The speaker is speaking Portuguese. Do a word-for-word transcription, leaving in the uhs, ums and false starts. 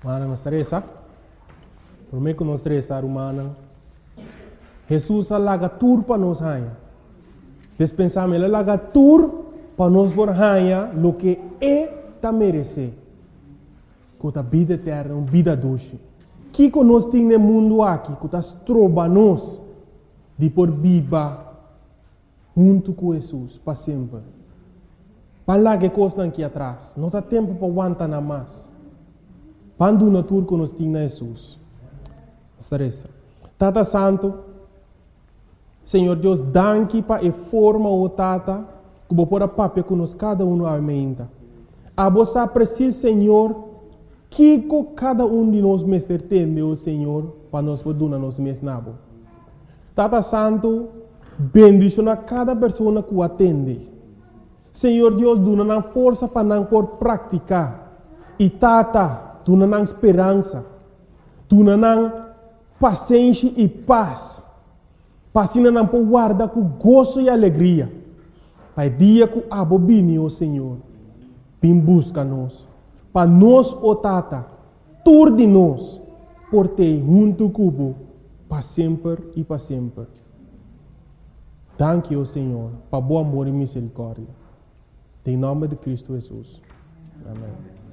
Mana não estressa. Por mim que não estressa humana. Jesus alaga tur para nós hanha. Despensamos ele alaga tur para nós por hanha lo que é ta merece. Com a vida eterna, uma vida doce. Que que nós temos no mundo aqui, que nós trobamos de por viva junto com Jesus para sempre. Para lá que coisa aqui atrás, não tem tempo para aguentar nada mais. Quando na tour que nós temos Jesus. Estressa. Tata Santo, Senhor Deus, danke para a forma o Tata, que vou pôr a papel que nós cada um aumenta. A você precisa, Senhor, que cada um de nós mestre tem, o Senhor, para nós poder nos mesnabo. Tata Santo, bendiciona cada pessoa que o atende. Senhor Deus, dona força para não por praticar. E Tata, dona esperança. Dona paciência e paz. Passina não por guardar com gozo e alegria. Pai dia que abobine, o Senhor, vem busca nós. Para nós, o Tata, tur de nós, por ter junto cubo, para sempre e para sempre. Danke, o Senhor, para bom amor e misericórdia. Em nome de Cristo Jesus. Amém.